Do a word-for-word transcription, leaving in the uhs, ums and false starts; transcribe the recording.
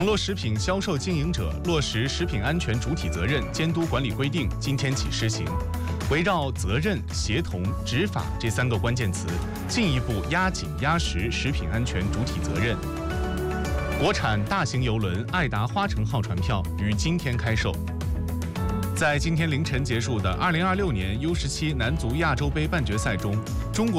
网络食品销售经营者落实食品安全主体责任监督管理规定今天起施行，围绕责任、协同、执法这三个关键词，进一步压紧压实食品安全主体责任。国产大型邮轮爱达花城号船票于今天开售。在今天凌晨结束的二零二六年 U 十七男足亚洲杯半决赛中，中国